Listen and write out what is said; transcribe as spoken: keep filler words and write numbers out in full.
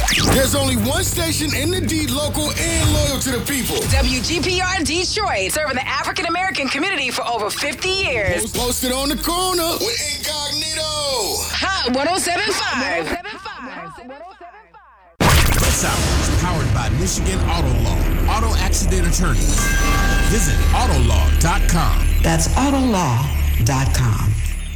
There's only one station in the D, local and loyal to the people. W G P R Detroit, serving the African American community for over fifty years. Posted on the corner with Incognito. Hot one oh seven point five. This hour is powered by Michigan Auto Law, auto accident attorneys. Visit autolaw dot com. That's autolaw dot com.